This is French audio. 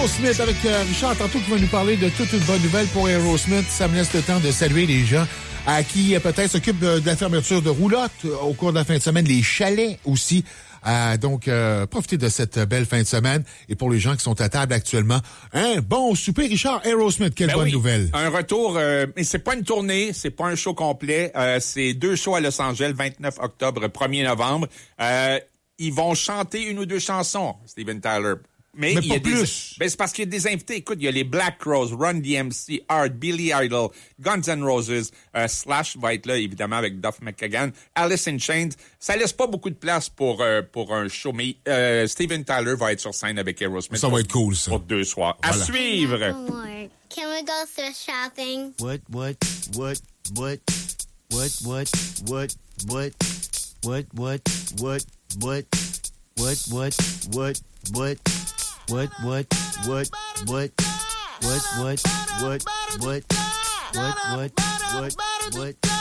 Aerosmith avec Richard tantôt qui va nous parler de toute une bonne nouvelle pour Aerosmith. Ça me laisse le temps de saluer les gens qui peut-être s'occupent de la fermeture de roulottes au cours de la fin de semaine, les chalets aussi. Donc, profitez de cette belle fin de semaine. Et pour les gens qui sont à table actuellement, un bon souper. Richard, Aerosmith, quelle bonne nouvelle. Un retour, mais c'est pas une tournée, c'est pas un show complet. C'est 2 shows à Los Angeles, 29 octobre, 1er novembre. Ils vont chanter 1 ou 2 chansons, Steven Tyler. Mais il y a plus. C'est parce qu'il y a des invités. Écoute, il y a les Black Crowes, Run DMC, Art, Billy Idol, Guns N' Roses, Slash va être là, évidemment, avec Duff McKagan, Alice in Chains. Ça laisse pas beaucoup de place pour un show, mais Steven Tyler va être sur scène avec Aerosmith. Ça va être cool, ça. Pour 2 soirs. Voilà. À suivre! Can we go thrift shopping? What? What?